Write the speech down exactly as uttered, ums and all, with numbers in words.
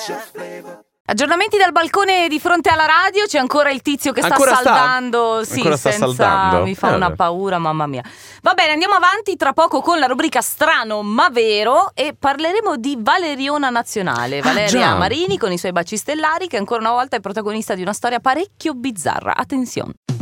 Aggiornamenti dal balcone di fronte alla radio. C'è ancora il tizio che sta Ancora sta? saldando. Sì, Ancora sta senza... saldando? Mi fa Eh, una vabbè. paura, mamma mia. Va bene, andiamo avanti tra poco con la rubrica Strano ma vero e parleremo di Valeriona Nazionale. Valeria già. Marini con i suoi baci stellari, che ancora una volta è protagonista di una storia parecchio bizzarra. Attenzione.